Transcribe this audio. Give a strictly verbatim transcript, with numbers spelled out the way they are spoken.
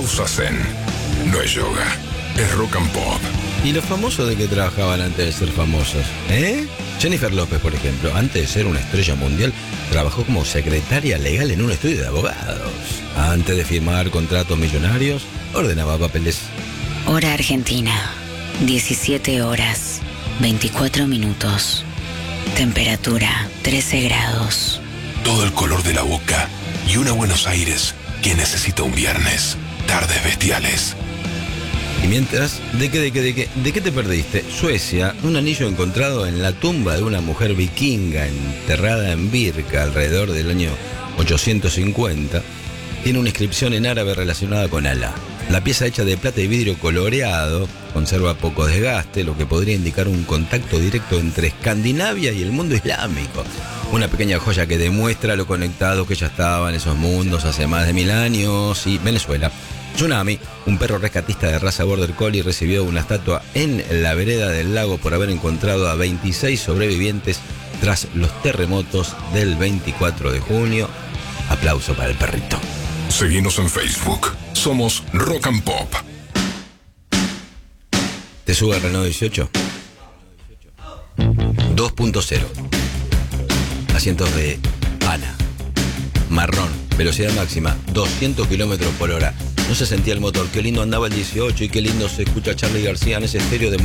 Pausa Zen. No es yoga, es rock and pop. ¿Y los famosos de qué trabajaban antes de ser famosos? ¿Eh? Jennifer López, por ejemplo, antes de ser una estrella mundial, trabajó como secretaria legal en un estudio de abogados. Antes de firmar contratos millonarios, ordenaba papeles. Hora Argentina, diecisiete horas, veinticuatro minutos. Temperatura, trece grados. Todo el color de la boca y una Buenos Aires que necesita un viernes. Tardes bestiales. Y mientras, ¿de qué, de qué, de qué, de qué te perdiste? Suecia, un anillo encontrado en la tumba de una mujer vikinga enterrada en Birka alrededor del año ochocientos cincuenta, tiene una inscripción en árabe relacionada con Alá. La pieza hecha de plata y vidrio coloreado conserva poco desgaste, lo que podría indicar un contacto directo entre Escandinavia y el mundo islámico. Una pequeña joya que demuestra lo conectados que ya estaban esos mundos hace más de mil años. Y Venezuela. Tsunami, un perro rescatista de raza Border Collie, recibió una estatua en la vereda del lago por haber encontrado a veintiséis sobrevivientes tras los terremotos del veinticuatro de junio. Aplauso para el perrito. Seguimos en Facebook. Somos Rock and Pop. ¿Te sube el Renault dieciocho? dos punto cero. Asientos de pana. Marrón. Velocidad máxima. doscientos kilómetros por hora. No se sentía el motor. Qué lindo andaba el dieciocho y qué lindo se escucha a Charly García en ese estéreo de